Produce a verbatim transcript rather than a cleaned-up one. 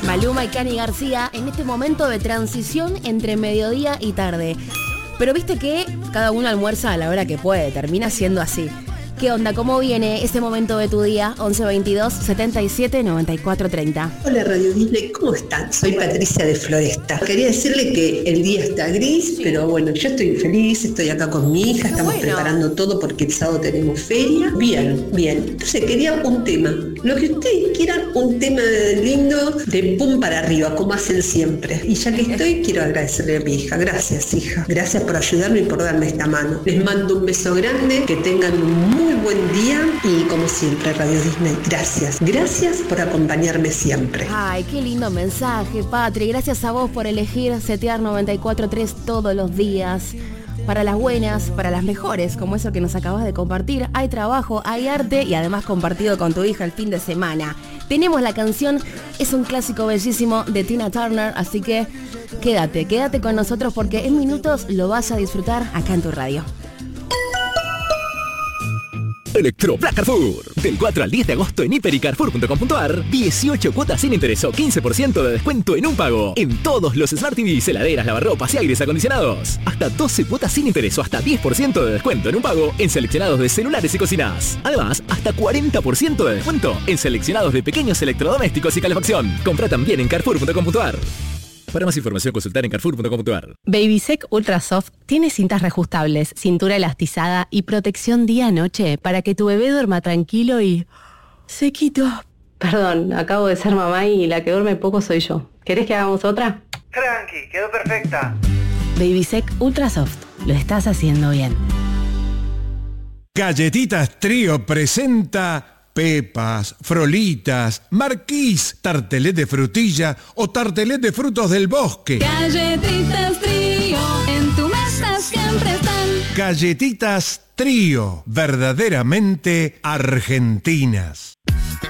Maluma y Cani García en este momento de transición entre mediodía y tarde. Pero viste que cada uno almuerza a la hora que puede, termina siendo así. ¿Qué onda? ¿Cómo viene ese momento de tu día? once veintidós setenta y siete noventa y cuatro treinta. Hola Radio Disney, ¿cómo están? Soy Patricia de Floresta. Quería decirle que el día está gris, pero bueno, yo estoy feliz, estoy acá con mi hija, estamos bueno. preparando todo porque el sábado tenemos feria. Bien, bien. Entonces quería un tema. Lo que ustedes quieran, un tema lindo de pum para arriba, como hacen siempre. Y ya que estoy, quiero agradecerle a mi hija. Gracias, hija. Gracias por ayudarme y por darme esta mano. Les mando un beso grande, que tengan un muy buen día y como siempre Radio Disney, gracias, gracias por acompañarme siempre. Ay, qué lindo mensaje, Patri, gracias a vos por elegir setear noventa y cuatro punto tres todos los días, para las buenas, para las mejores, como eso que nos acabas de compartir. Hay trabajo, hay arte y además compartido con tu hija el fin de semana. Tenemos la canción, es un clásico bellísimo de Tina Turner, así que quédate, quédate con nosotros porque en minutos lo vas a disfrutar acá en tu radio. Electroplan Carrefour. Del cuatro al diez de agosto en hiper y carrefour punto com punto ar, dieciocho cuotas sin interés o quince por ciento de descuento en un pago. En todos los Smart T Vs, heladeras, lavarropas y aires acondicionados. Hasta doce cuotas sin interés o hasta diez por ciento de descuento en un pago en seleccionados de celulares y cocinas. Además, hasta cuarenta por ciento de descuento en seleccionados de pequeños electrodomésticos y calefacción. Compra también en carrefour punto com punto ar. Para más información, consultar en carrefour punto com punto ar. Babysec Ultra Soft tiene cintas reajustables, cintura elastizada y protección día-noche para que tu bebé duerma tranquilo y sequito. Perdón, acabo de ser mamá y la que duerme poco soy yo. ¿Querés que hagamos otra? Tranqui, quedó perfecta. Babysec Ultra Soft, lo estás haciendo bien. Galletitas Trío presenta Pepas, Frolitas, Marquís, tartelet de frutilla o tartelet de frutos del bosque. Galletitas Trío, en tu mesa siempre están. Galletitas Trío, verdaderamente argentinas.